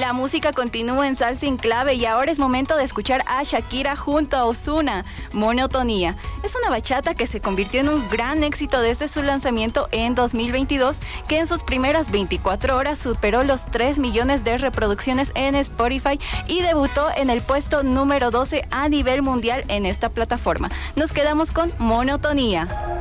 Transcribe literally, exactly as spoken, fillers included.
La música continúa en Salsa en Clave y ahora es momento de escuchar a Shakira junto a Ozuna, Monotonía. Es una bachata que se convirtió en un gran éxito desde su lanzamiento en dos mil veintidós, que en sus primeras veinticuatro horas superó los tres millones de reproducciones en Spotify y debutó en el puesto número doce a nivel mundial en esta plataforma. Nos quedamos con Monotonía.